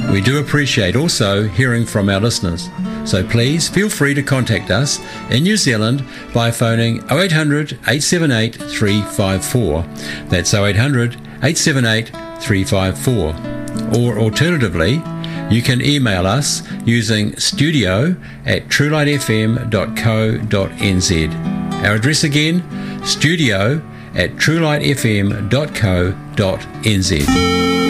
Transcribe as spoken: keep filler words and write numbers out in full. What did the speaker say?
We do appreciate also hearing from our listeners. So please feel free to contact us in New Zealand by phoning oh eight hundred, eight seven eight, three five four. That's oh eight hundred, eight seven eight, three five four. Or alternatively, you can email us using studio at truelight f m dot co dot n z. Our address again, studio at truelight f m dot co dot n z.